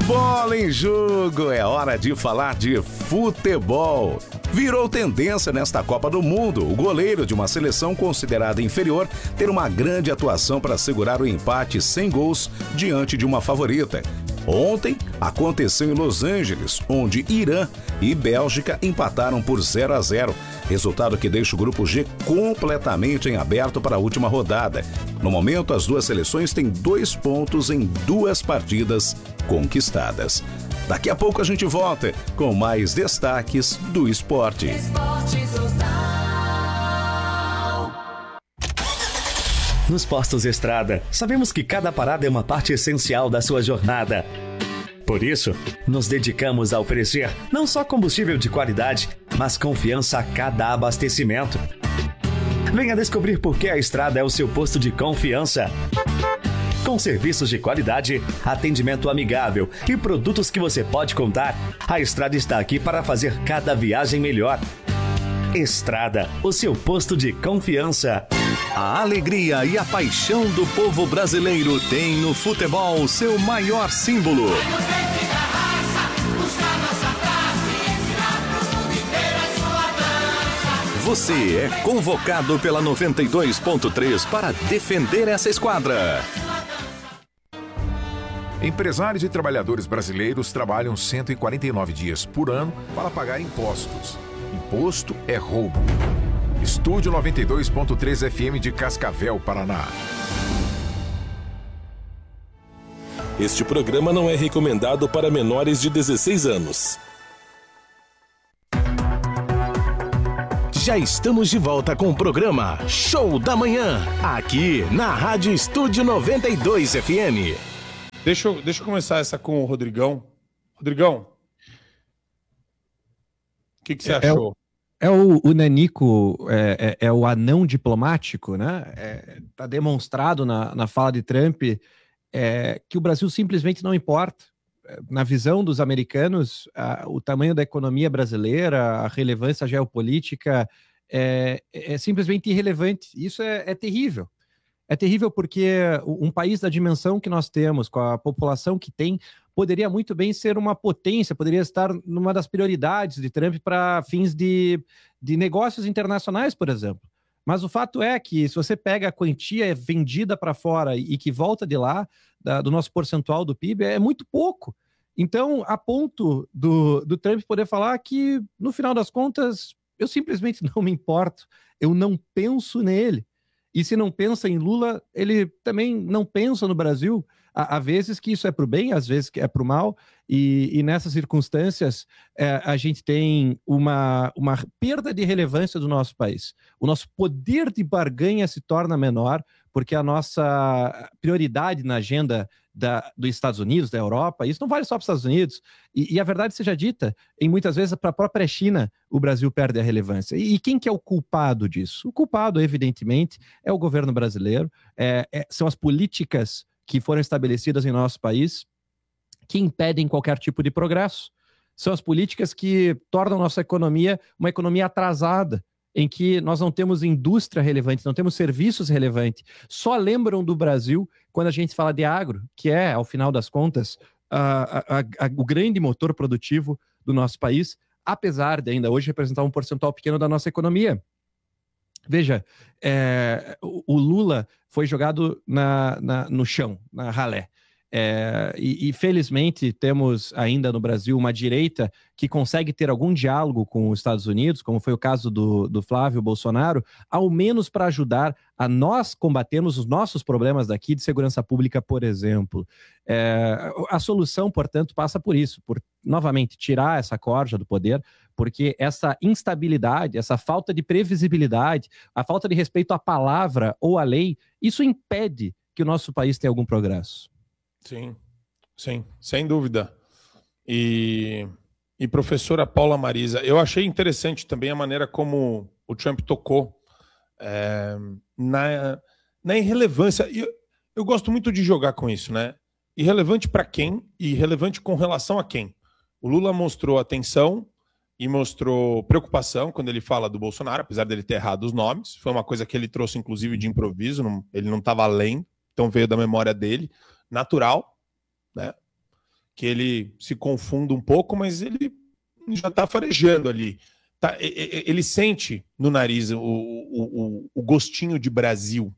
Bola em jogo, é hora de falar de futebol. Virou tendência nesta Copa do Mundo o goleiro de uma seleção considerada inferior ter uma grande atuação para segurar o empate sem gols diante de uma favorita. Ontem aconteceu em Los Angeles, onde Irã e Bélgica empataram por 0-0, resultado que deixa o grupo G completamente em aberto para a última rodada. No momento, as duas seleções têm 2 pontos em 2 partidas conquistadas. Daqui a pouco a gente volta com mais destaques do esporte. Nos postos Estrada, sabemos que cada parada é uma parte essencial da sua jornada. Por isso, nos dedicamos a oferecer não só combustível de qualidade, mas confiança a cada abastecimento. Venha descobrir por que a Estrada é o seu posto de confiança. Com serviços de qualidade, atendimento amigável e produtos que você pode contar, a Estrada está aqui para fazer cada viagem melhor. Estrada, o seu posto de confiança. A alegria e a paixão do povo brasileiro tem no futebol seu maior símbolo. Você é convocado pela 92.3 para defender essa esquadra. Empresários e trabalhadores brasileiros trabalham 149 dias por ano para pagar impostos. Imposto é roubo. Estúdio 92.3 FM de Cascavel, Paraná. Este programa não é recomendado para menores de 16 anos. Já estamos de volta com o programa Show da Manhã, aqui na Rádio Estúdio 92 FM. Deixa eu começar essa com o Rodrigão. Rodrigão, o que você achou? O Nanico, é o anão diplomático, né? Tá demonstrado na fala de Trump que o Brasil simplesmente não importa. Na visão dos americanos, o tamanho da economia brasileira, a relevância geopolítica é simplesmente irrelevante. Isso é terrível. É terrível porque um país da dimensão que nós temos, com a população que tem, poderia muito bem ser uma potência, poderia estar numa das prioridades de Trump para fins de negócios internacionais, por exemplo. Mas o fato é que se você pega a quantia vendida para fora e que volta de lá, do nosso percentual do PIB, é muito pouco. Então, a ponto do Trump poder falar que, no final das contas, eu simplesmente não me importo, eu não penso nele. E se não pensa em Lula, ele também não pensa no Brasil. Há vezes que isso é para o bem, às vezes que é para o mal, e nessas circunstâncias a gente tem uma perda de relevância do nosso país. O nosso poder de barganha se torna menor, porque a nossa prioridade na agenda dos Estados Unidos, da Europa, isso não vale só para os Estados Unidos, e a verdade seja dita, em muitas vezes para a própria China o Brasil perde a relevância. E quem que é o culpado disso? O culpado, evidentemente, é o governo brasileiro, são as políticas que foram estabelecidas em nosso país que impedem qualquer tipo de progresso. São as políticas que tornam nossa economia uma economia atrasada, em que nós não temos indústria relevante, não temos serviços relevantes. Só lembram do Brasil quando a gente fala de agro, que é, ao final das contas, o grande motor produtivo do nosso país, apesar de ainda hoje representar um percentual pequeno da nossa economia. Veja, o Lula foi jogado no chão, na ralé. E felizmente temos ainda no Brasil uma direita que consegue ter algum diálogo com os Estados Unidos, como foi o caso do Flávio Bolsonaro, ao menos para ajudar a nós combatermos os nossos problemas daqui de segurança pública, por exemplo. A solução, portanto, passa por isso, por novamente tirar essa corja do poder, porque essa instabilidade, essa falta de previsibilidade, a falta de respeito à palavra ou à lei, isso impede que o nosso país tenha algum progresso. Sim, sem dúvida. E professora Paula Marisa, eu achei interessante também a maneira como o Trump tocou na irrelevância. Eu gosto muito de jogar com isso, né? Irrelevante para quem e irrelevante com relação a quem. O Lula mostrou atenção e mostrou preocupação quando ele fala do Bolsonaro, apesar dele ter errado os nomes. Foi uma coisa que ele trouxe, inclusive, de improviso, ele não estava lendo, então veio da memória dele. Natural, né? que ele se confunda um pouco, mas ele já está farejando ali. Ele sente no nariz o gostinho de Brasil.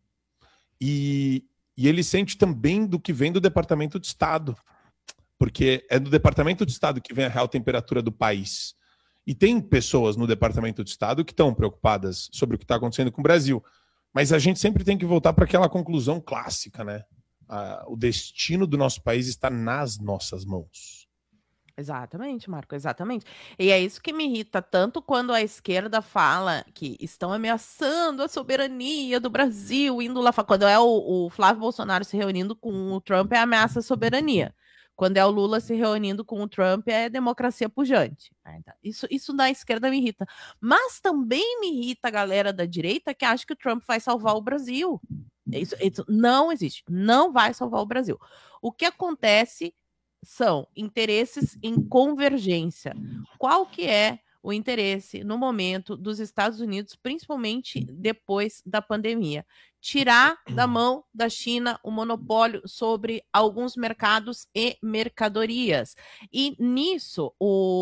E ele sente também do que vem do Departamento de Estado. Porque é do Departamento de Estado que vem a real temperatura do país. E tem pessoas no Departamento de Estado que estão preocupadas sobre o que está acontecendo com o Brasil. Mas a gente sempre tem que voltar para aquela conclusão clássica, né? O destino do nosso país está nas nossas mãos. Exatamente, Marco, exatamente. E é isso que me irrita tanto quando a esquerda fala que estão ameaçando a soberania do Brasil, indo lá. Quando é o Flávio Bolsonaro se reunindo com o Trump, é ameaça à soberania. Quando é o Lula se reunindo com o Trump, é democracia pujante. Isso da esquerda me irrita. Mas também me irrita a galera da direita que acha que o Trump vai salvar o Brasil. Isso não existe. Não vai salvar o Brasil. O que acontece são interesses em convergência. Qual que é o interesse no momento dos Estados Unidos, principalmente depois da pandemia? Tirar da mão da China o monopólio sobre alguns mercados e mercadorias. E nisso,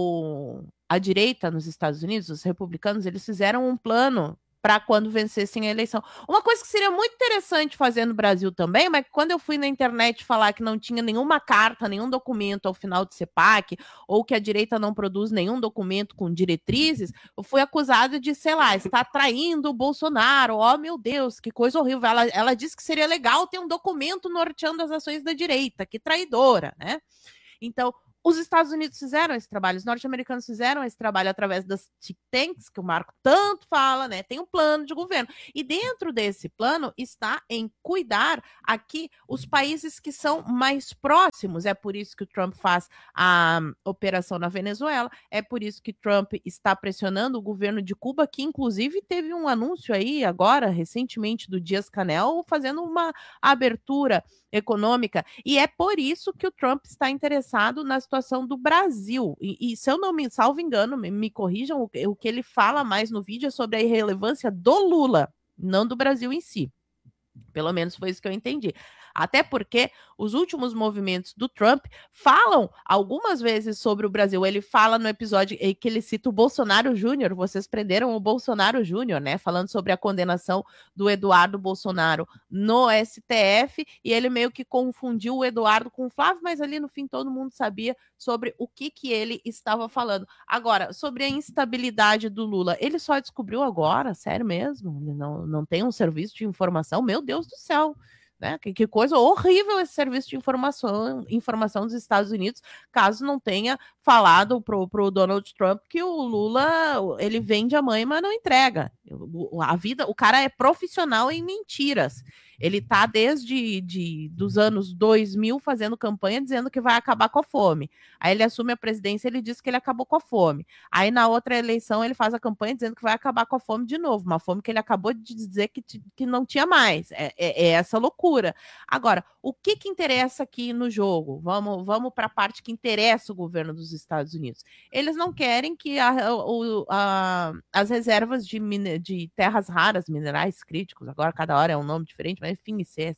a direita nos Estados Unidos, os republicanos, eles fizeram um plano para quando vencessem a eleição. Uma coisa que seria muito interessante fazer no Brasil também, mas quando eu fui na internet falar que não tinha nenhuma carta, nenhum documento ao final de CEPAC, ou que a direita não produz nenhum documento com diretrizes, eu fui acusada de, sei lá, estar traindo o Bolsonaro. Oh, meu Deus, que coisa horrível. Ela disse que seria legal ter um documento norteando as ações da direita. Que traidora, né? Então, os Estados Unidos fizeram esse trabalho, os norte-americanos fizeram esse trabalho através das think tanks, que o Marco tanto fala, né? Tem um plano de governo. E dentro desse plano está em cuidar aqui os países que são mais próximos. É por isso que o Trump faz a operação na Venezuela, é por isso que Trump está pressionando o governo de Cuba, que inclusive teve um anúncio aí agora, recentemente, do Dias-Canel, fazendo uma abertura econômica, e é por isso que o Trump está interessado na situação do Brasil. E se eu não me salvo engano, me corrijam, o que ele fala mais no vídeo é sobre a irrelevância do Lula, não do Brasil em si. Pelo menos foi isso que eu entendi. Até porque os últimos movimentos do Trump falam algumas vezes sobre o Brasil. Ele fala no episódio que ele cita o Bolsonaro Júnior. Vocês prenderam o Bolsonaro Júnior, né? Falando sobre a condenação do Eduardo Bolsonaro no STF. E ele meio que confundiu o Eduardo com o Flávio, mas ali no fim todo mundo sabia sobre o que ele estava falando. Agora, sobre a instabilidade do Lula, ele só descobriu agora? Sério mesmo? Ele não tem um serviço de informação? Meu Deus do céu! Né? Que coisa horrível esse serviço de informação dos Estados Unidos, caso não tenha falado pro Donald Trump que o Lula, ele vende a mãe, mas não entrega. O cara é profissional em mentiras. Ele tá desde dos anos 2000 fazendo campanha dizendo que vai acabar com a fome. Aí ele assume a presidência, ele diz que ele acabou com a fome. Aí na outra eleição ele faz a campanha dizendo que vai acabar com a fome de novo. Uma fome que ele acabou de dizer que não tinha mais. É essa loucura. Agora, o que interessa aqui no jogo? Vamos para a parte que interessa o governo dos Estados Unidos. Eles não querem que as reservas de terras raras, minerais críticos, agora cada hora é um nome diferente, mas enfim,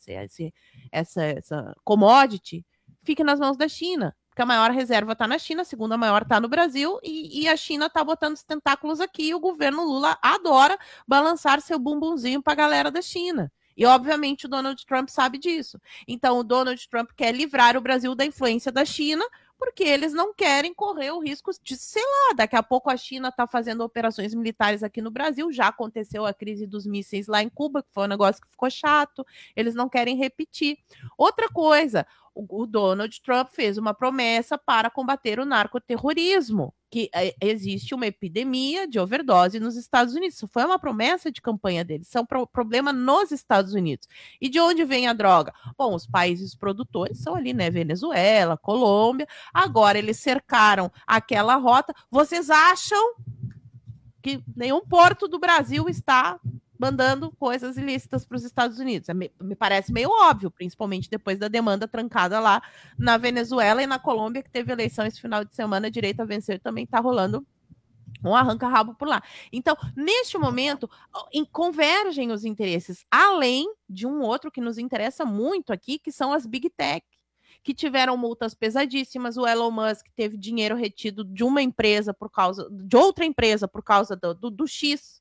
essa commodity fique nas mãos da China, porque a maior reserva está na China, a segunda maior está no Brasil, e a China está botando os tentáculos aqui, e o governo Lula adora balançar seu bumbumzinho para a galera da China. E, obviamente, o Donald Trump sabe disso. Então, o Donald Trump quer livrar o Brasil da influência da China, porque eles não querem correr o risco de, sei lá, daqui a pouco a China está fazendo operações militares aqui no Brasil, já aconteceu a crise dos mísseis lá em Cuba, que foi um negócio que ficou chato, eles não querem repetir. Outra coisa, o Donald Trump fez uma promessa para combater o narcoterrorismo, que existe uma epidemia de overdose nos Estados Unidos. Isso foi uma promessa de campanha deles. Isso é um problema nos Estados Unidos. E de onde vem a droga? Bom, os países produtores são ali, né? Venezuela, Colômbia. Agora eles cercaram aquela rota. Vocês acham que nenhum porto do Brasil está mandando coisas ilícitas para os Estados Unidos? Me parece meio óbvio, principalmente depois da demanda trancada lá na Venezuela e na Colômbia, que teve eleição esse final de semana, a direita a vencer, também está rolando um arranca-rabo por lá. Então, neste momento, convergem os interesses, além de um outro que nos interessa muito aqui, que são as Big Tech, que tiveram multas pesadíssimas. O Elon Musk teve dinheiro retido de uma empresa de outra empresa por causa do X.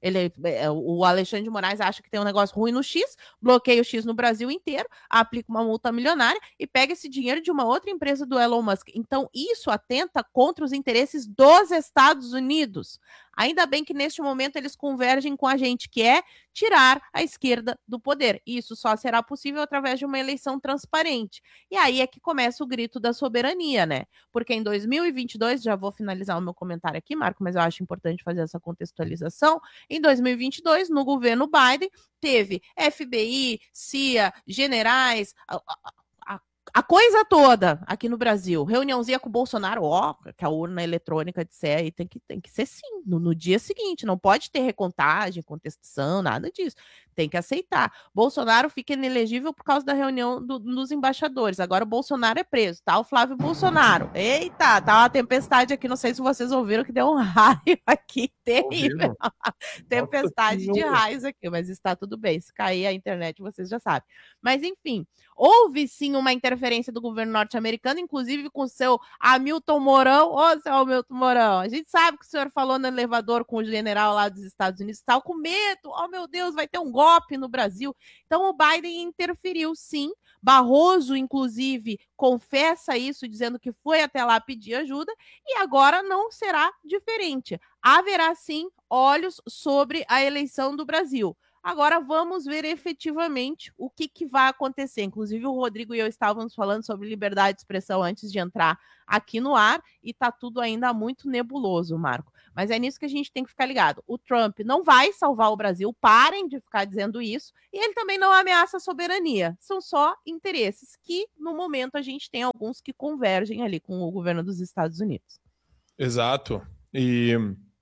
O Alexandre de Moraes acha que tem um negócio ruim no X, bloqueia o X no Brasil inteiro, aplica uma multa milionária e pega esse dinheiro de uma outra empresa do Elon Musk. Então, isso atenta contra os interesses dos Estados Unidos. Ainda bem que neste momento eles convergem com a gente, que é tirar a esquerda do poder. Isso só será possível através de uma eleição transparente. E aí é que começa o grito da soberania, né? Porque em 2022, já vou finalizar o meu comentário aqui, Marco, mas eu acho importante fazer essa contextualização. Em 2022, no governo Biden, teve FBI, CIA, generais, a coisa toda aqui no Brasil. Reuniãozinha com o Bolsonaro, que a urna eletrônica disser aí tem que ser sim, no dia seguinte. Não pode ter recontagem, contestação, nada disso. Tem que aceitar. Bolsonaro fica inelegível por causa da reunião dos embaixadores. Agora o Bolsonaro é preso, tá? O Flávio Bolsonaro. Eita, tá uma tempestade aqui. Não sei se vocês ouviram que deu um raio aqui terrível. Tempestade de raios aqui, mas está tudo bem. Se cair a internet, vocês já sabem. Mas enfim, houve sim uma interferência do governo norte-americano, inclusive com o seu Hamilton Mourão. Ô, seu Hamilton Mourão, a gente sabe que o senhor falou no elevador com o general lá dos Estados Unidos, estava com medo. Oh, meu Deus, vai ter um golpe no Brasil. Então o Biden interferiu sim. Barroso, inclusive, confessa isso, dizendo que foi até lá pedir ajuda, e agora não será diferente. Haverá sim olhos sobre a eleição do Brasil. Agora vamos ver efetivamente o que vai acontecer. Inclusive o Rodrigo e eu estávamos falando sobre liberdade de expressão antes de entrar aqui no ar e está tudo ainda muito nebuloso, Marco. Mas é nisso que a gente tem que ficar ligado. O Trump não vai salvar o Brasil, parem de ficar dizendo isso, e ele também não ameaça a soberania. São só interesses que, no momento, a gente tem alguns que convergem ali com o governo dos Estados Unidos. Exato. E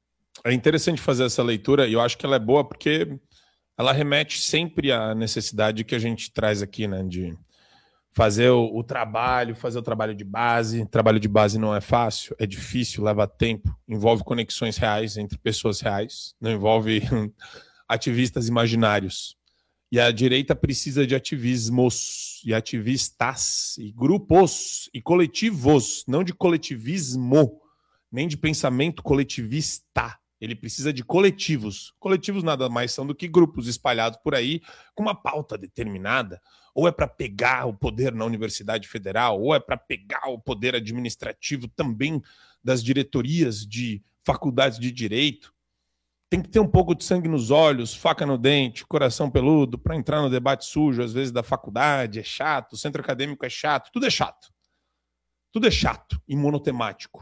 é interessante fazer essa leitura, e eu acho que ela é boa porque ela remete sempre à necessidade que a gente traz aqui, né, de fazer o trabalho, fazer o trabalho de base. Trabalho de base não é fácil, é difícil, leva tempo, envolve conexões reais entre pessoas reais, não envolve ativistas imaginários. E a direita precisa de ativismos, e ativistas, e grupos, e coletivos, não de coletivismo, nem de pensamento coletivista. Ele precisa de coletivos. Coletivos nada mais são do que grupos espalhados por aí com uma pauta determinada. Ou é para pegar o poder na Universidade Federal, ou é para pegar o poder administrativo também das diretorias de faculdades de direito. Tem que ter um pouco de sangue nos olhos, faca no dente, coração peludo, para entrar no debate sujo, às vezes, da faculdade. É chato, o centro acadêmico é chato, tudo é chato. Tudo é chato e monotemático.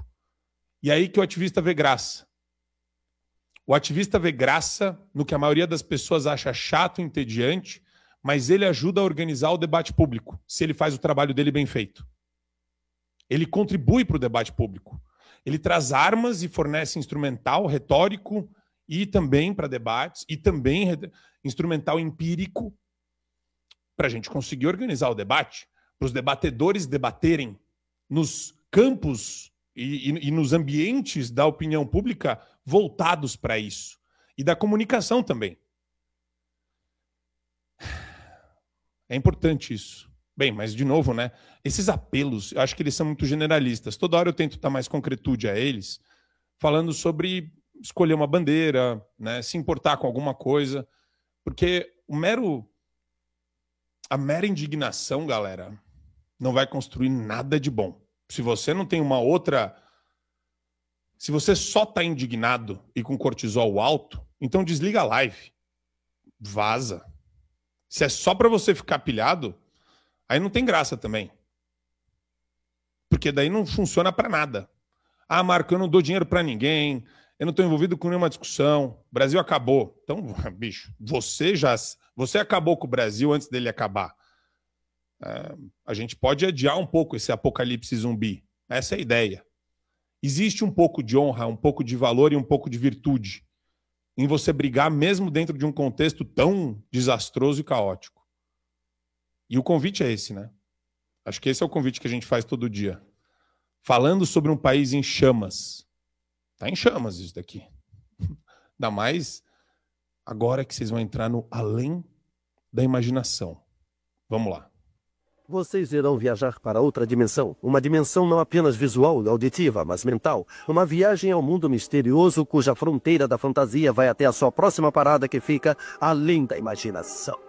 E aí que o ativista vê graça. O ativista vê graça no que a maioria das pessoas acha chato e entediante, mas ele ajuda a organizar o debate público, se ele faz o trabalho dele bem feito. Ele contribui para o debate público. Ele traz armas e fornece instrumental retórico e também para debates, e também instrumental empírico para a gente conseguir organizar o debate, para os debatedores debaterem nos campos e nos ambientes da opinião pública voltados para isso. E da comunicação também. É importante isso. Bem, mas de novo, né? Esses apelos, eu acho que eles são muito generalistas. Toda hora eu tento dar mais concretude a eles, falando sobre escolher uma bandeira, né? Se importar com alguma coisa. Porque a mera indignação, galera, não vai construir nada de bom. Se você não tem uma outra... Se você só está indignado e com cortisol alto, então desliga a live. Vaza. Se é só para você ficar pilhado, aí não tem graça também. Porque daí não funciona para nada. Ah, Marco, eu não dou dinheiro para ninguém, eu não estou envolvido com nenhuma discussão, o Brasil acabou. Então, bicho, você acabou com o Brasil antes dele acabar. A gente pode adiar um pouco esse apocalipse zumbi. Essa é a ideia. Existe um pouco de honra, um pouco de valor e um pouco de virtude em você brigar mesmo dentro de um contexto tão desastroso e caótico. E o convite é esse, né? Acho que esse é o convite que a gente faz todo dia. Falando sobre um país em chamas. Tá em chamas isso daqui. Ainda mais agora que vocês vão entrar no além da imaginação. Vamos lá. Vocês irão viajar para outra dimensão. Uma dimensão não apenas visual, auditiva, mas mental. Uma viagem ao mundo misterioso cuja fronteira da fantasia vai até a sua próxima parada que fica além da imaginação.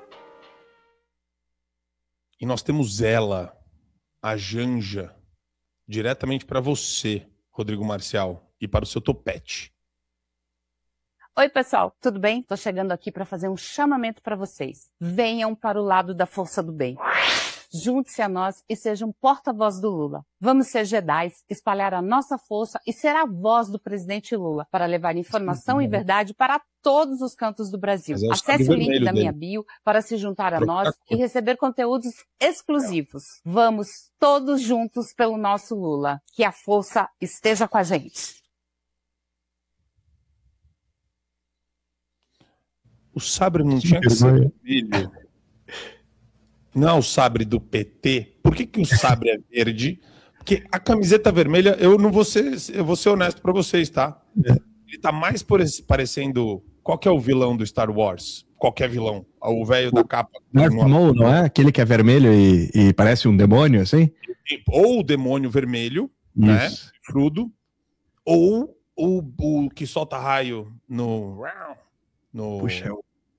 E nós temos ela, a Janja, diretamente para você, Rodrigo Marcial, e para o seu topete. Oi, pessoal, tudo bem? Tô chegando aqui para fazer um chamamento para vocês. Venham para o lado da força do bem. Junte-se a nós e seja um porta-voz do Lula. Vamos ser Jedis, espalhar a nossa força e ser a voz do presidente Lula para levar informação e verdade para todos os cantos do Brasil. Acesse o link da minha bio para se juntar a nós e receber conteúdos exclusivos. Vamos todos juntos pelo nosso Lula. Que a força esteja com a gente. O sabre não tinha que ser vermelho. Não é o sabre do PT. Por que o sabre é verde? Porque a camiseta vermelha, eu vou ser honesto pra vocês, tá? Ele tá mais parecendo... Qual que é o vilão do Star Wars? Qualquer vilão. O velho da capa. Darth Maul, não é? Aquele que é vermelho e parece um demônio, assim? Ou o demônio vermelho, né? Frudo. Ou o que solta raio Puxa,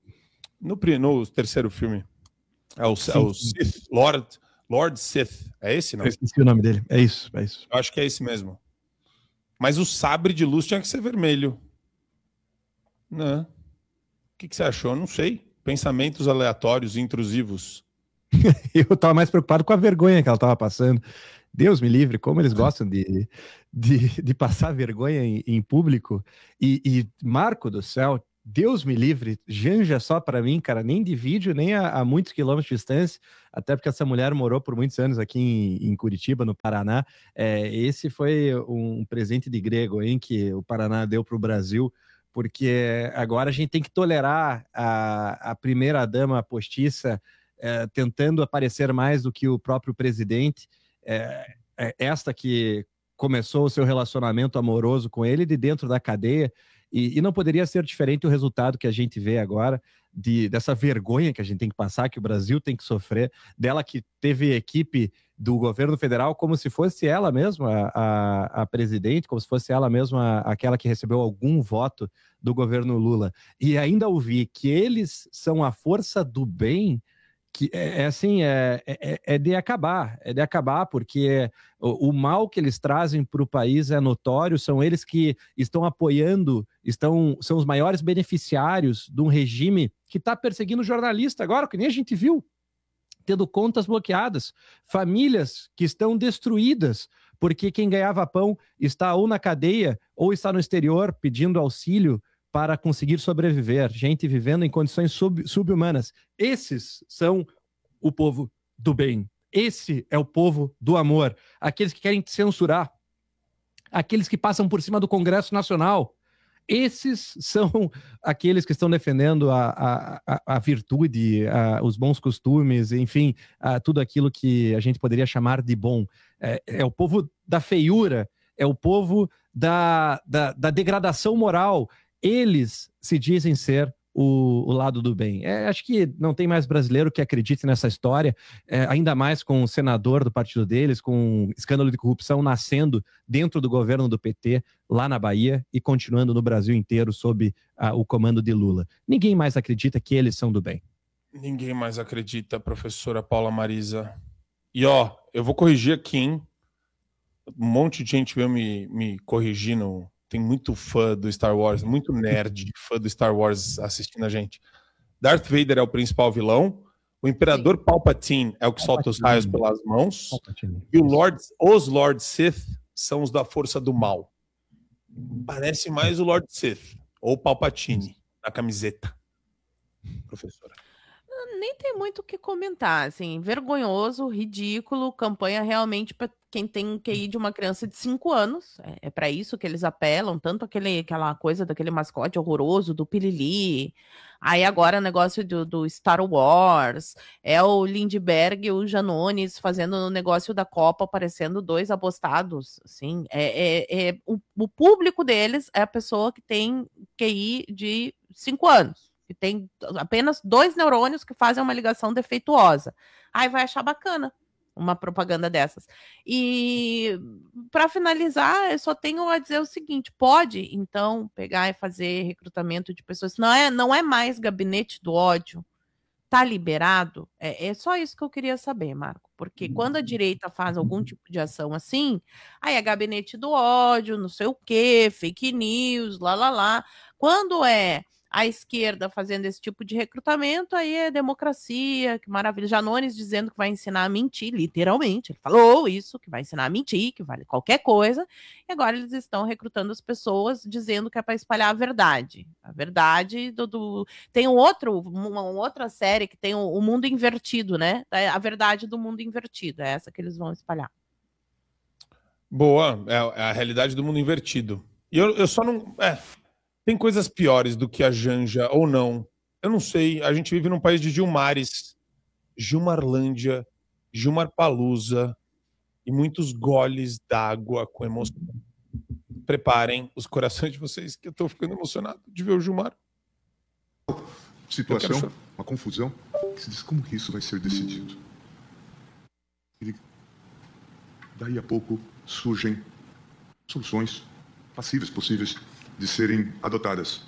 no terceiro filme. É o Sith, Lord Sith. É esse, não? Eu esqueci o nome dele. É isso. Eu acho que é esse mesmo. Mas o sabre de luz tinha que ser vermelho. Não. O que você achou? Não sei. Pensamentos aleatórios, intrusivos. Eu tava mais preocupado com a vergonha que ela tava passando. Deus me livre, como eles gostam de passar vergonha em público. E Marco do céu, Deus me livre, Janja só para mim, cara, nem de vídeo, nem a muitos quilômetros de distância, até porque essa mulher morou por muitos anos aqui em Curitiba, no Paraná. Esse foi um presente de grego, hein, que o Paraná deu para o Brasil, porque agora a gente tem que tolerar a primeira-dama postiça tentando aparecer mais do que o próprio presidente, esta que começou o seu relacionamento amoroso com ele de dentro da cadeia. E não poderia ser diferente o resultado que a gente vê agora, dessa vergonha que a gente tem que passar, que o Brasil tem que sofrer, dela que teve equipe do governo federal como se fosse ela mesma a presidente, como se fosse ela mesma aquela que recebeu algum voto do governo Lula. E ainda ouvi que eles são a força do bem, que é de acabar, porque o mal que eles trazem para o país é notório, são eles que estão apoiando, são os maiores beneficiários de um regime que está perseguindo jornalista agora, que nem a gente viu, tendo contas bloqueadas, famílias que estão destruídas, porque quem ganhava pão está ou na cadeia ou está no exterior pedindo auxílio para conseguir sobreviver, gente vivendo em condições sub-humanas. Esses são o povo do bem. Esse é o povo do amor. Aqueles que querem censurar, aqueles que passam por cima do Congresso Nacional. Esses são aqueles que estão defendendo a virtude, os bons costumes, enfim, tudo aquilo que a gente poderia chamar de bom. É o povo da feiura, é o povo da degradação moral. Eles se dizem ser o lado do bem. Acho que não tem mais brasileiro que acredite nessa história, ainda mais com o senador do partido deles, com um escândalo de corrupção nascendo dentro do governo do PT, lá na Bahia, e continuando no Brasil inteiro sob o comando de Lula. Ninguém mais acredita que eles são do bem. Ninguém mais acredita, professora Paula Marisa. E eu vou corrigir aqui, hein? Um monte de gente veio me corrigindo. Tem muito fã do Star Wars, muito nerd, fã do Star Wars assistindo a gente. Darth Vader é o principal vilão, o Imperador Palpatine é o que solta os raios pelas mãos, e os Lord Sith são os da força do mal. Parece mais o Lord Sith, ou Palpatine, na camiseta. Professora. Nem tem muito o que comentar, assim, vergonhoso, ridículo, campanha realmente para quem tem QI de uma criança de 5 anos, é para isso que eles apelam, tanto aquela coisa daquele mascote horroroso do Pilili, aí agora o negócio do Star Wars, é o Lindbergh e o Janones fazendo o negócio da Copa, aparecendo 2 apostados, assim, o público deles é a pessoa que tem QI de 5 anos, que tem apenas 2 neurônios que fazem uma ligação defeituosa. Aí vai achar bacana. uma propaganda dessas. E para finalizar, eu só tenho a dizer o seguinte: pode então pegar e fazer recrutamento de pessoas, não é mais gabinete do ódio, tá liberado? É só isso que eu queria saber, Marco, porque quando a direita faz algum tipo de ação assim, aí é gabinete do ódio, não sei o quê, fake news, lá. Quando é a esquerda fazendo esse tipo de recrutamento, aí é democracia, que maravilha. Janones dizendo que vai ensinar a mentir, literalmente. Ele falou isso, que vai ensinar a mentir, que vale qualquer coisa. E agora eles estão recrutando as pessoas dizendo que é para espalhar a verdade. A verdade Tem uma outra série que tem o Mundo Invertido, né? A verdade do mundo invertido. É essa que eles vão espalhar. Boa, é a realidade do mundo invertido. E eu só não... Tem coisas piores do que a Janja, ou não. Eu não sei. A gente vive num país de Gilmares, Gilmarlândia, Gilmarpalusa e muitos goles d'água com emoção. Preparem os corações de vocês, que eu tô ficando emocionado de ver o Gilmar. Situação, uma confusão, que se diz como que isso vai ser decidido. E daí a pouco surgem soluções passíveis, possíveis de serem adotadas.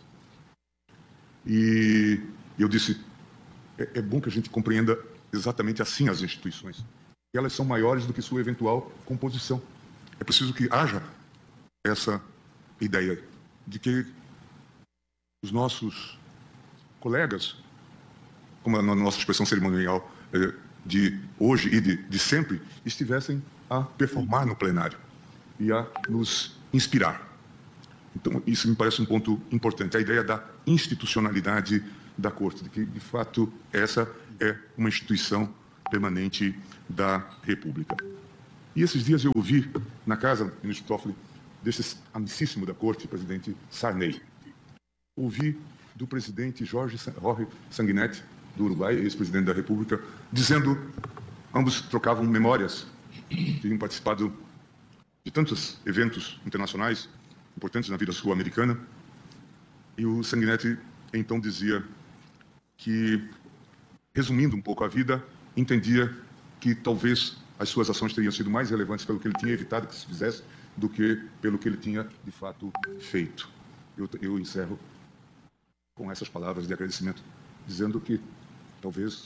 E eu disse, é bom que a gente compreenda exatamente assim as instituições. Elas são maiores do que sua eventual composição. É preciso que haja essa ideia de que os nossos colegas, como na nossa expressão cerimonial de hoje e de sempre, estivessem a performar no plenário e a nos inspirar. Então, isso me parece um ponto importante, a ideia da institucionalidade da Corte, de que, de fato, essa é uma instituição permanente da República. E esses dias eu ouvi, na casa, ministro Toffoli, desse amicíssimo da Corte, presidente Sarney, ouvi do presidente Jorge Sanguinetti, do Uruguai, ex-presidente da República, dizendo, ambos trocavam memórias, tinham participado de tantos eventos internacionais importantes na vida sul-americana, e o Sanguinetti então dizia que, resumindo um pouco a vida, entendia que talvez as suas ações teriam sido mais relevantes pelo que ele tinha evitado que se fizesse do que pelo que ele tinha de fato feito. Eu encerro com essas palavras de agradecimento, dizendo que talvez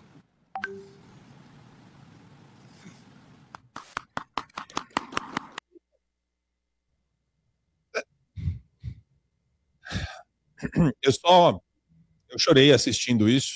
eu chorei assistindo isso.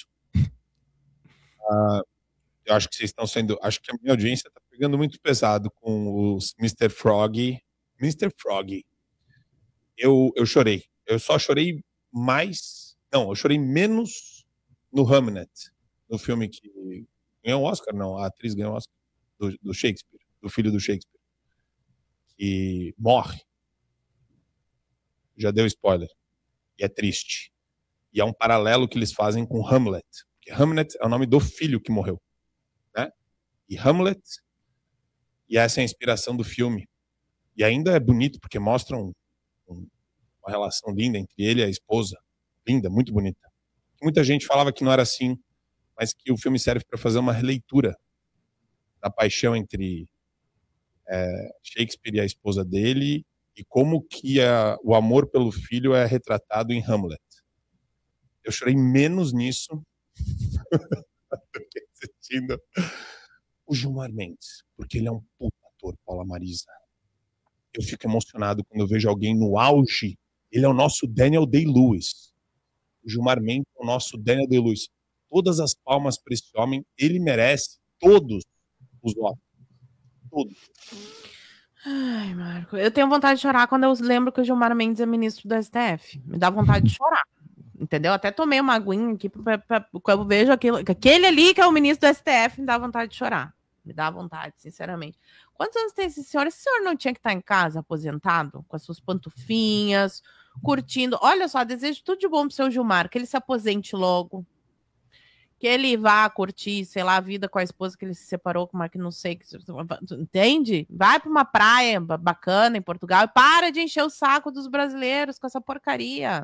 Eu acho que vocês estão sendo... Acho que a minha audiência está pegando muito pesado com os Mr. Frog. Mr. Frog. Eu chorei. Eu só chorei mais... Não, eu chorei menos no Hamlet, no filme que ganhou o Oscar, não. A atriz ganhou o Oscar do Shakespeare, do filho do Shakespeare, que morre. Já deu spoiler. E é triste. E é um paralelo que eles fazem com Hamlet. Porque Hamlet é o nome do filho que morreu. Né? E Hamlet, e essa é a inspiração do filme. E ainda é bonito, porque mostra uma relação linda entre ele e a esposa. Linda, muito bonita. Muita gente falava que não era assim, mas que o filme serve para fazer uma releitura da paixão entre Shakespeare e a esposa dele, e como que o amor pelo filho é retratado em Hamlet. Eu chorei menos nisso do que assistindo o Gilmar Mendes, porque ele é um puta ator, Paula Marisa. Eu fico emocionado quando eu vejo alguém no auge. Ele é o nosso Daniel Day-Lewis. O Gilmar Mendes é o nosso Daniel Day-Lewis. Todas as palmas para esse homem, ele merece todos os votos. Todos. Ai, Marco, eu tenho vontade de chorar quando eu lembro que o Gilmar Mendes é ministro do STF. Me dá vontade de chorar, entendeu? Até tomei uma aguinha aqui quando eu vejo aquele ali que é o ministro do STF, me dá vontade de chorar. Me dá vontade, sinceramente. Quantos anos tem esse senhor? Esse senhor não tinha que estar em casa, aposentado, com as suas pantufinhas, curtindo. Olha só, desejo tudo de bom pro seu Gilmar, que ele se aposente logo. Que ele vá curtir, sei lá, a vida com a esposa que ele se separou, como é que não sei, entende? Vai para uma praia bacana em Portugal e para de encher o saco dos brasileiros com essa porcaria.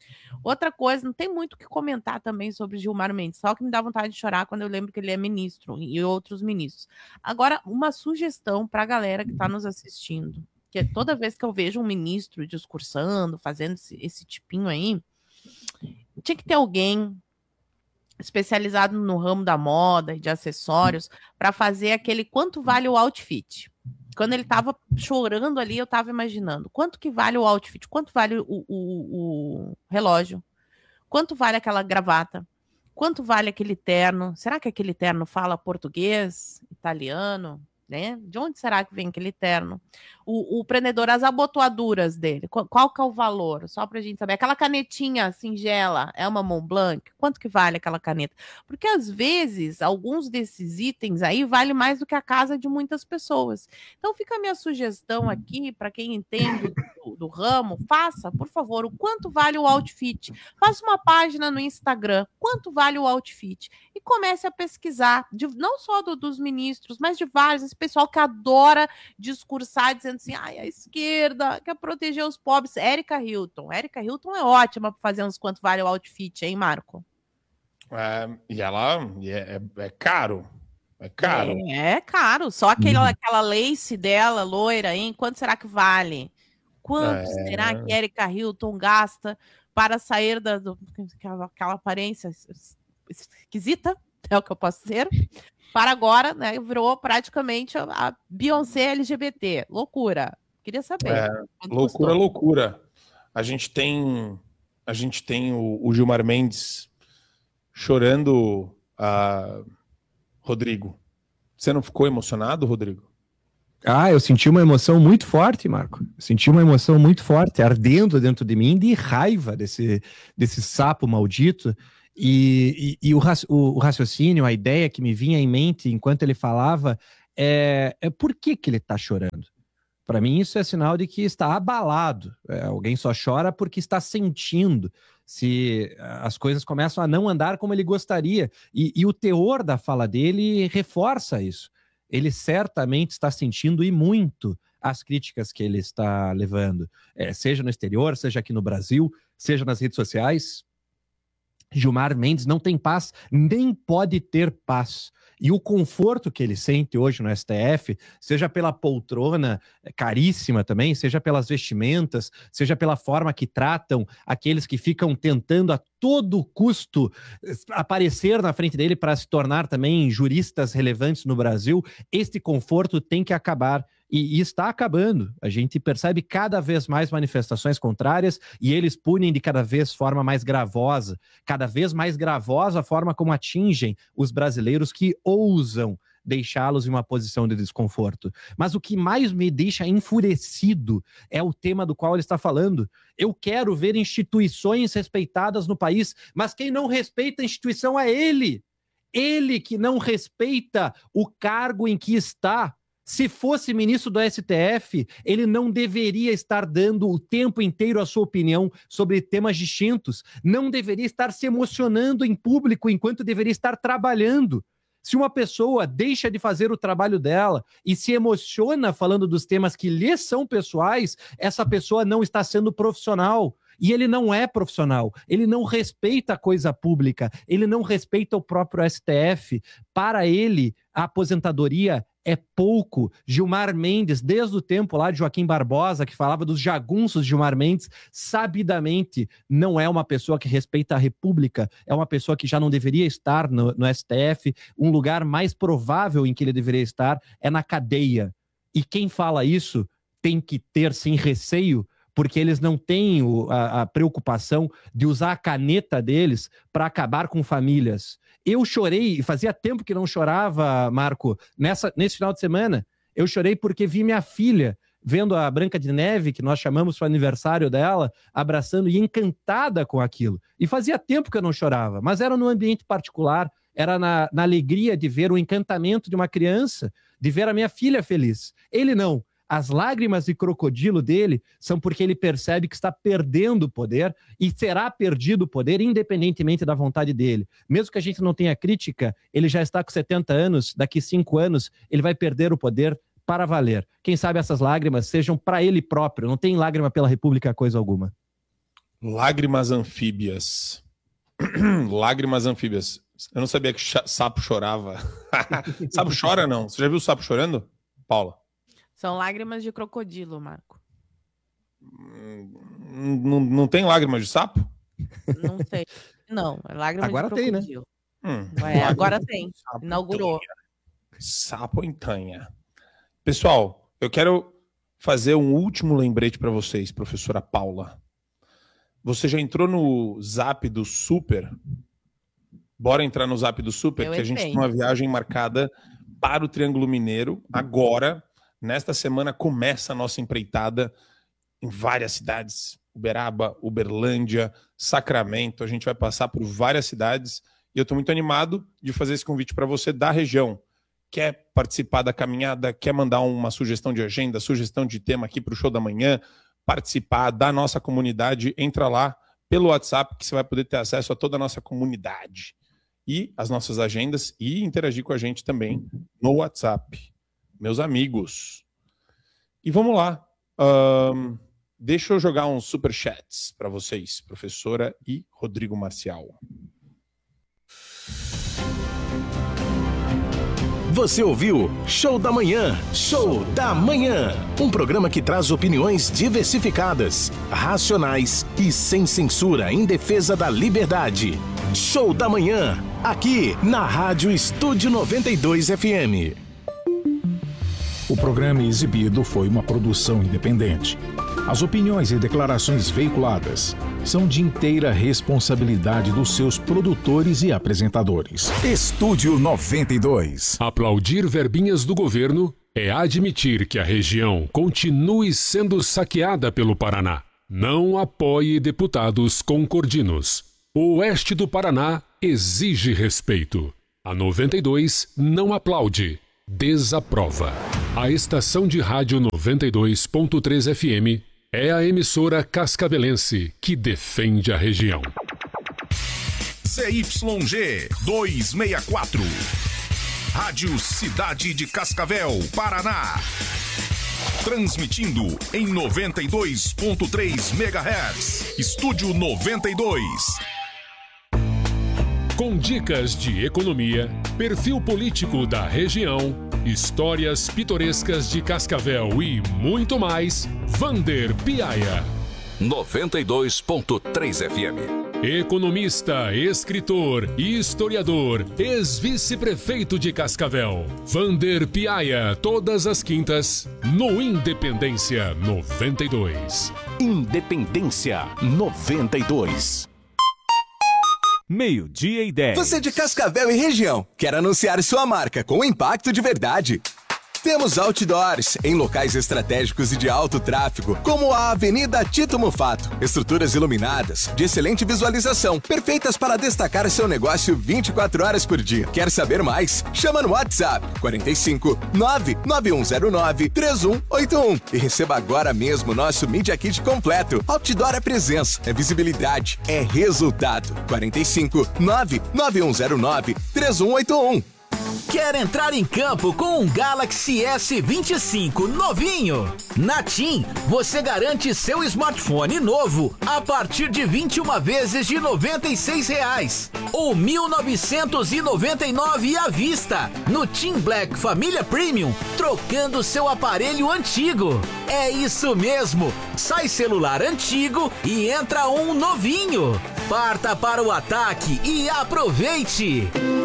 Outra coisa, não tem muito o que comentar também sobre Gilmar Mendes, só que me dá vontade de chorar quando eu lembro que ele é ministro e outros ministros. Agora, uma sugestão para a galera que está nos assistindo, que toda vez que eu vejo um ministro discursando, fazendo esse tipinho aí, tinha que ter alguém especializado no ramo da moda e de acessórios para fazer aquele quanto vale o outfit. Quando ele tava chorando ali, eu tava imaginando quanto que vale o outfit, quanto vale o relógio, quanto vale aquela gravata, quanto vale aquele terno. Será que aquele terno fala português, italiano, né? De onde será que vem aquele terno? O prendedor, as abotoaduras dele, qual que é o valor? Só pra gente saber. Aquela canetinha singela é uma Montblanc? Quanto que vale aquela caneta? Porque às vezes, alguns desses itens aí vale mais do que a casa de muitas pessoas. Então fica a minha sugestão aqui, para quem entende do ramo, faça, por favor, o quanto vale o outfit. Faça uma página no Instagram, quanto vale o outfit? E comece a pesquisar, não só dos ministros, mas de vários, esse pessoal que adora discursar, dizendo assim, ai, a esquerda quer proteger os pobres. Érica Hilton é ótima para fazer uns quanto vale o outfit, hein, Marco? E ela é caro. É caro. É caro. Só aquela lace dela, loira, hein? Quanto será que vale? Quanto será que Érica Hilton gasta para sair daquela aparência esquisita? É o que eu posso dizer. Para agora, né? Virou praticamente a Beyoncé LGBT. Loucura. Queria saber. Loucura. A gente tem o Gilmar Mendes chorando, Rodrigo. Você não ficou emocionado, Rodrigo? Eu senti uma emoção muito forte, Marco. Senti uma emoção muito forte, ardendo dentro de mim, de raiva desse sapo maldito. E o raciocínio, a ideia que me vinha em mente enquanto ele falava é por que ele está chorando? Para mim, isso é sinal de que está abalado. Alguém só chora porque está sentindo se as coisas começam a não andar como ele gostaria. E o teor da fala dele reforça isso. Ele certamente está sentindo e muito as críticas que ele está levando, seja no exterior, seja aqui no Brasil, seja nas redes sociais. Gilmar Mendes não tem paz, nem pode ter paz. E o conforto que ele sente hoje no STF, seja pela poltrona caríssima também, seja pelas vestimentas, seja pela forma que tratam aqueles que ficam tentando a todo custo aparecer na frente dele para se tornar também juristas relevantes no Brasil, este conforto tem que acabar. E está acabando. A gente percebe cada vez mais manifestações contrárias e eles punem de cada vez forma mais gravosa a forma como atingem os brasileiros que ousam deixá-los em uma posição de desconforto. Mas o que mais me deixa enfurecido é o tema do qual ele está falando. Eu quero ver instituições respeitadas no país, mas quem não respeita a instituição é ele. Ele que não respeita o cargo em que está. Se fosse ministro do STF, ele não deveria estar dando o tempo inteiro a sua opinião sobre temas distintos. Não deveria estar se emocionando em público enquanto deveria estar trabalhando. Se uma pessoa deixa de fazer o trabalho dela e se emociona falando dos temas que lhe são pessoais, essa pessoa não está sendo profissional. E ele não é profissional, ele não respeita a coisa pública, ele não respeita o próprio STF. Para ele, a aposentadoria é pouco. Gilmar Mendes, desde o tempo lá de Joaquim Barbosa, que falava dos jagunços de Gilmar Mendes, sabidamente não é uma pessoa que respeita a República, é uma pessoa que já não deveria estar no STF. Um lugar mais provável em que ele deveria estar é na cadeia. E quem fala isso tem que ter, sim, receio, porque eles não têm a preocupação de usar a caneta deles para acabar com famílias. Eu chorei, e fazia tempo que não chorava, Marco, nesse final de semana. Eu chorei porque vi minha filha vendo a Branca de Neve, que nós chamamos para o aniversário dela, abraçando e encantada com aquilo. E fazia tempo que eu não chorava, mas era num ambiente particular, era na alegria de ver o encantamento de uma criança, de ver a minha filha feliz. Ele não. As lágrimas de crocodilo dele são porque ele percebe que está perdendo o poder e será perdido o poder independentemente da vontade dele. Mesmo que a gente não tenha crítica, ele já está com 70 anos, daqui 5 anos ele vai perder o poder para valer. Quem sabe essas lágrimas sejam para ele próprio, não tem lágrima pela República coisa alguma. Lágrimas anfíbias. Lágrimas anfíbias. Eu não sabia que sapo chorava. Sapo chora, não? Você já viu o sapo chorando, Paula? São lágrimas de crocodilo, Marco. Não tem lágrimas de sapo? Não sei. Não, é lágrima Agora de tem, né? crocodilo. Agora tem. Inaugurou. Sapo em tanha. Pessoal, eu quero fazer um último lembrete para vocês, professora Paula. Você já entrou no Zap do Super? Bora entrar no Zap do Super, que a gente tem uma viagem marcada para o Triângulo Mineiro. Agora, nesta semana, começa a nossa empreitada em várias cidades. Uberaba, Uberlândia, Sacramento. A gente vai passar por várias cidades e eu estou muito animado de fazer esse convite para você da região. Quer participar da caminhada? Quer mandar uma sugestão de agenda, sugestão de tema aqui para o show da manhã? Participar da nossa comunidade? Entra lá pelo WhatsApp que você vai poder ter acesso a toda a nossa comunidade e as nossas agendas e interagir com a gente também no WhatsApp. Meus amigos. E vamos lá. Deixa eu jogar uns superchats para vocês, professora e Rodrigo Marcial. Você ouviu Show da Manhã, Show da Manhã. Um programa que traz opiniões diversificadas, racionais e sem censura em defesa da liberdade. Show da Manhã, aqui na Rádio Estúdio 92 FM. O programa exibido foi uma produção independente. As opiniões e declarações veiculadas são de inteira responsabilidade dos seus produtores e apresentadores. Estúdio 92. Aplaudir verbinhas do governo é admitir que a região continue sendo saqueada pelo Paraná. Não apoie deputados concordinos. O oeste do Paraná exige respeito. A 92 não aplaude, desaprova. A estação de rádio 92.3 FM é a emissora cascavelense que defende a região. CYG 264. Rádio Cidade de Cascavel, Paraná. Transmitindo em 92.3 MHz. Estúdio 92. Com dicas de economia, perfil político da região, histórias pitorescas de Cascavel e muito mais, Vander Piaia. 92.3 FM. Economista, escritor e historiador, ex-vice-prefeito de Cascavel, Vander Piaia, todas as quintas, no Independência 92. Independência 92. 12:10. Você de Cascavel e região, quer anunciar sua marca com impacto de verdade? Temos outdoors em locais estratégicos e de alto tráfego, como a Avenida Tito Mufato. Estruturas iluminadas, de excelente visualização, perfeitas para destacar seu negócio 24 horas por dia. Quer saber mais? Chama no WhatsApp 45 99109 3181 e receba agora mesmo nosso Media Kit completo. Outdoor é presença, é visibilidade, é resultado. 45 99109 3181. Quer entrar em campo com um Galaxy S25 novinho? Na TIM, você garante seu smartphone novo a partir de 21 vezes de R$ 96 ou R$ 1.999 à vista no TIM Black Família Premium, trocando seu aparelho antigo. É isso mesmo, sai celular antigo e entra um novinho. Parta para o ataque e aproveite!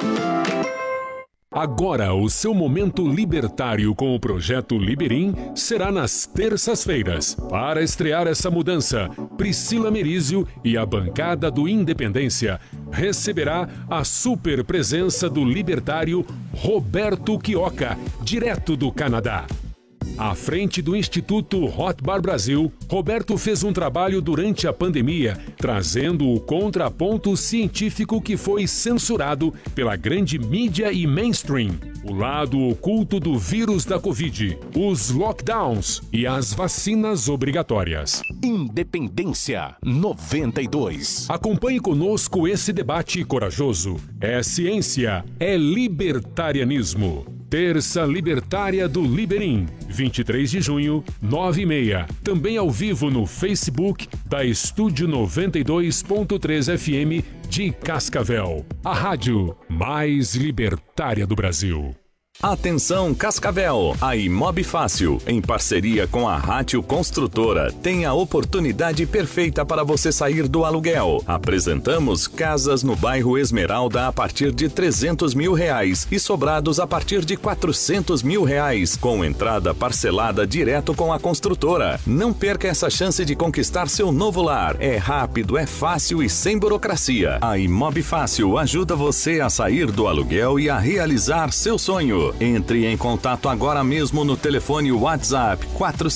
Agora, o seu momento libertário com o Projeto Liberim será nas terças-feiras. Para estrear essa mudança, Priscila Merizio e a bancada do Independência receberá a super presença do libertário Roberto Quioca, direto do Canadá. À frente do Instituto Rothbard Brasil, Roberto fez um trabalho durante a pandemia, trazendo o contraponto científico que foi censurado pela grande mídia e mainstream. O lado oculto do vírus da Covid, os lockdowns e as vacinas obrigatórias. Independência 92. Acompanhe conosco esse debate corajoso. É ciência, é libertarianismo. Terça Libertária do Liberim, 23 de junho, 9h30. Também ao vivo no Facebook da Estúdio 92.3 FM de Cascavel. A rádio mais libertária do Brasil. Atenção Cascavel, a Imob Fácil, em parceria com a Rátio Construtora, tem a oportunidade perfeita para você sair do aluguel. Apresentamos casas no bairro Esmeralda a partir de R$300 mil e sobrados a partir de R$400 mil, com entrada parcelada direto com a construtora. Não perca essa chance de conquistar seu novo lar. É rápido, é fácil e sem burocracia. A Imob Fácil ajuda você a sair do aluguel e a realizar seu sonho. Entre em contato agora mesmo no telefone WhatsApp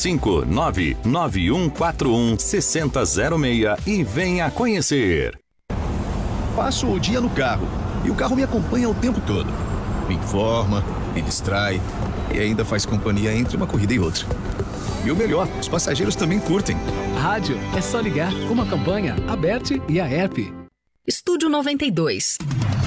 459-9141-6006 e venha conhecer. Passo o dia no carro e o carro me acompanha o tempo todo. Me informa, me distrai e ainda faz companhia entre uma corrida e outra. E o melhor, os passageiros também curtem. Rádio é só ligar, uma campanha, a BET e a ERP. Estúdio 92.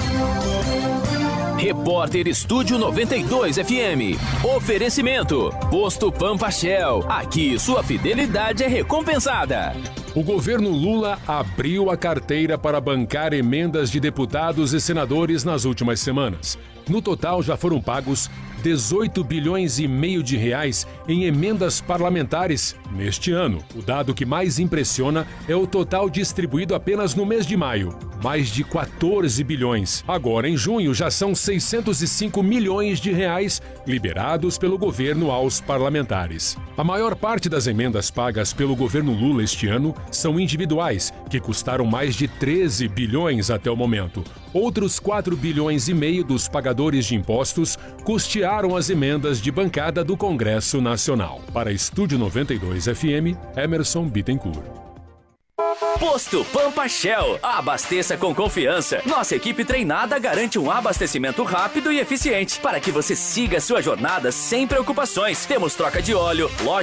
Repórter Estúdio 92 FM. Oferecimento. Posto Pampa Shell. Aqui sua fidelidade é recompensada. O governo Lula abriu a carteira para bancar emendas de deputados e senadores nas últimas semanas. No total, já foram pagos 18 bilhões e meio de reais em emendas parlamentares neste ano. O dado que mais impressiona é o total distribuído apenas no mês de maio, mais de 14 bilhões. Agora, em junho, já são 605 milhões de reais liberados pelo governo aos parlamentares. A maior parte das emendas pagas pelo governo Lula este ano são individuais, que custaram mais de 13 bilhões até o momento. Outros 4 bilhões e meio dos pagadores de impostos custearam as emendas de bancada do Congresso Nacional. Para Estúdio 92 FM, Emerson Bittencourt. Posto Pampa Shell. Abasteça com confiança. Nossa equipe treinada garante um abastecimento rápido e eficiente para que você siga sua jornada sem preocupações. Temos troca de óleo, loja